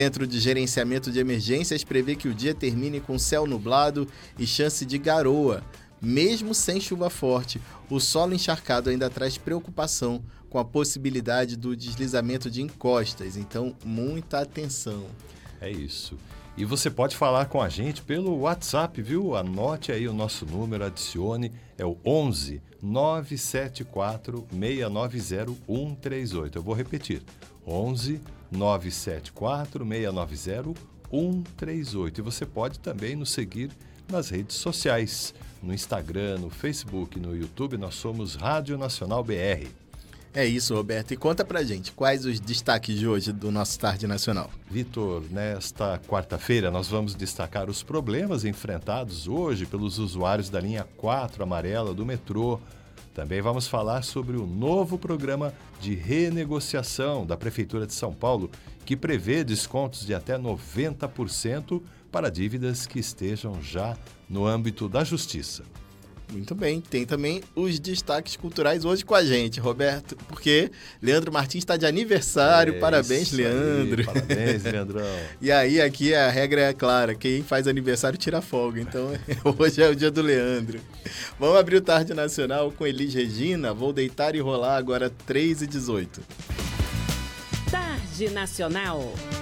Centro de Gerenciamento de Emergências prevê que o dia termine com céu nublado e chance de garoa. Mesmo sem chuva forte, o solo encharcado ainda traz preocupação com a possibilidade do deslizamento de encostas. Então, muita atenção. É isso. E você pode falar com a gente pelo WhatsApp, viu? Anote aí o nosso número, adicione, é o 11 974 690 138. Eu vou repetir, 11 974 690 138. E você pode também nos seguir nas redes sociais, no Instagram, no Facebook, no YouTube, nós somos Rádio Nacional BR. É isso, Roberto. E conta pra gente, quais os destaques de hoje do nosso Tarde Nacional? Vitor, nesta quarta-feira nós vamos destacar os problemas enfrentados hoje pelos usuários da linha 4 amarela do metrô. Também vamos falar sobre o novo programa de renegociação da Prefeitura de São Paulo, que prevê descontos de até 90% para dívidas que estejam já no âmbito da Justiça. Muito bem, tem também os destaques culturais hoje com a gente, Roberto, porque Leandro Martins está de aniversário. Parabéns, Leandro. Parabéns, Leandrão. E aí, aqui a regra é clara, quem faz aniversário tira folga, então hoje é o dia do Leandro. Vamos abrir o Tarde Nacional com Elis Regina, Vou Deitar e Rolar, agora 3h18. Tarde Nacional.